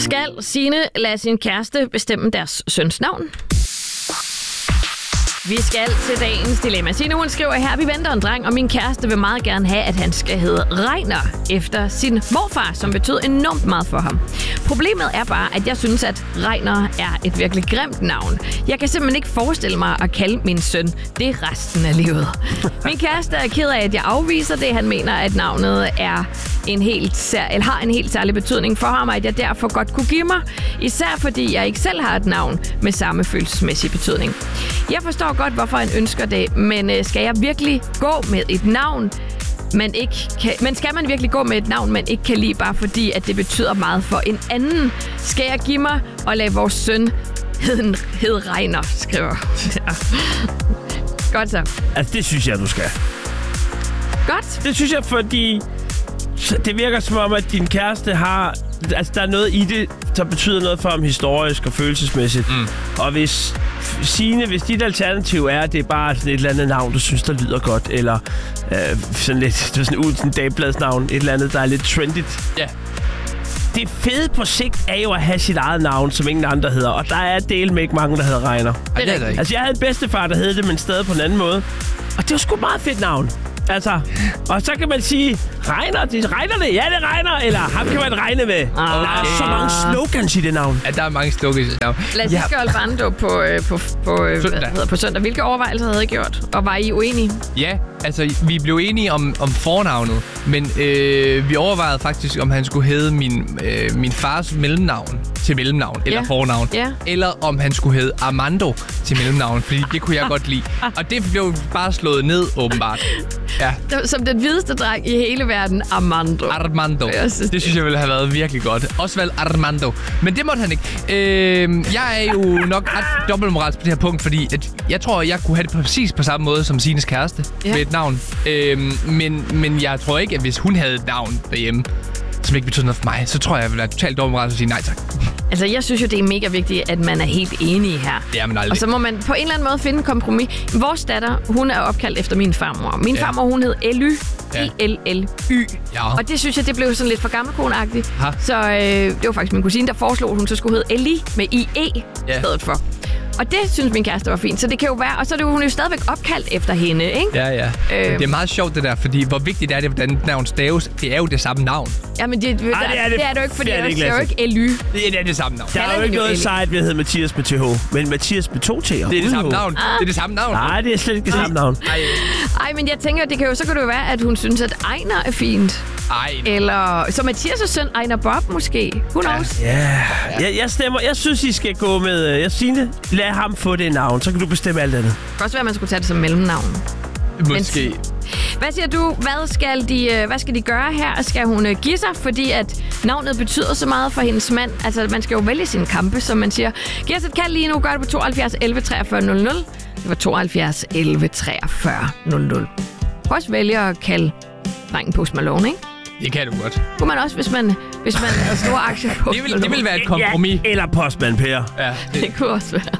Skal Signe lade sin kæreste bestemme deres søns navn? Vi skal til dagens dilemma. Signe, hun skriver her: vi venter en dreng, og min kæreste vil meget gerne have, at han skal hedde Reiner efter sin morfar, som betød enormt meget for ham. Problemet er bare, at jeg synes, at Reiner er et virkelig grimt navn. Jeg kan simpelthen ikke forestille mig at kalde min søn det resten af livet. Min kæreste er ked af, at jeg afviser det. Han mener, at navnet er har en helt særlig betydning for ham, og at jeg derfor godt kunne give mig. Især fordi jeg ikke selv har et navn med samme følelsesmæssige betydning. Jeg forstår godt, hvorfor han ønsker det, men skal jeg virkelig gå med et navn, man ikke kan... Men skal man virkelig gå med et navn, man ikke kan lide, bare fordi, at det betyder meget for en anden? Skal jeg give mig og lade vores søn hedde Reiner, skriver. Ja. Godt så. Altså, det synes jeg, du skal. Godt. Det synes jeg, fordi det virker som om, at din kæreste har... Altså, der er noget i det, der betyder noget for ham historisk og følelsesmæssigt. Og hvis dit alternativ er, at det er bare sådan et eller andet navn, du synes, der lyder godt, eller sådan lidt sådan Olsen Dagbladsnavn, et eller andet, der er lidt trendigt. Ja. Det fede på sigt er jo at have sit eget navn, som ingen andre hedder. Og der er dele med ikke mange, der hedder Reiner. Det er ikke. Altså, jeg havde en bedstefar, der hed det, men stadig på en anden måde. Og det var sgu et meget fedt navn. Altså, og så kan man sige, regner det? Ja, det regner. Eller ham kan man regne med. Der er så mange slogans i det navn. Ja, der er mange slogans i det navn. Lad os ikke Albando på søndag. Hvilke overvejelser havde I gjort? Og var I uenige? Ja, altså vi blev enige om fornavnet. Men vi overvejede faktisk, om han skulle hedde min fars mellemnavn til mellemnavn. Eller fornavn. Eller om han skulle hedde Armando til mellemnavn. Fordi det kunne jeg godt lide. Og det blev bare slået ned, åbenbart. Ja. Som den hvideste dreng i hele verden, Armando. Det synes jeg ville have været virkelig godt. Også valgt Armando. Men det måtte han ikke. Jeg er jo nok ret dobbeltmoralsk på det her punkt, fordi at jeg tror, jeg kunne have det præcis på samme måde som Signes kæreste med et navn. Men jeg tror ikke, at hvis hun havde et navn derhjemme, som ikke betyder noget for mig, så tror jeg ville være totalt dobbeltmoralsk og sige nej tak. Altså, jeg synes jo, det er mega vigtigt, at man er helt enige her. Det er man aldrig. Og så må man på en eller anden måde finde en kompromis. Vores datter, hun er opkaldt efter min farmor. Min farmor, hun hed Elly. E-L-L-Y. Ja. Og det synes jeg, det blev sådan lidt for gammelkoneagtigt. Så det var faktisk min kusine, der foreslog, at hun så skulle hedde Ellie med I-E i stedet for. Og det synes min kæreste var fint. Så det kan jo være... Og så er hun jo stadigvæk opkaldt efter hende, ikke? Ja. Det er meget sjovt, det der, fordi hvor vigtigt er det, hvordan navn staves? Det er jo det samme navn. Ja, men det er det jo ikke, fordi det er jo ikke Elly. Det er det samme navn. Der er jo ikke noget sejt ved at hedde Mathias med TH, men Mathias med 2 T'er. Det er det samme navn. Det er det samme navn. Nej, det er slet ikke det samme navn. Ej, men jeg tænker, så kan det jo være, at hun synes, at Ejner er fint. Eller så Mathias' søn, Ejner Bob måske. Who knows? Ja. Jeg stemmer. Jeg synes, I skal gå med... Signe, lad ham få det navn, så kan du bestemme alt andet. Det kan også være, at man skulle tage det som mellemnavn. Måske. Hvad siger du? Hvad skal de gøre her? Skal hun give sig, fordi at navnet betyder så meget for hendes mand? Altså, man skal jo vælge sine kampe, som man siger. Giv os et kald lige nu. Gør det på 72 11 43 00. Det var 72 11 43 00. Også vælge at kalde drengen Post Malone, ikke? Det kan du godt. Kunne man også, hvis man havde store aktier på. Det vil være et kompromis. Ja, eller Postman Per. Ja, det kunne også være.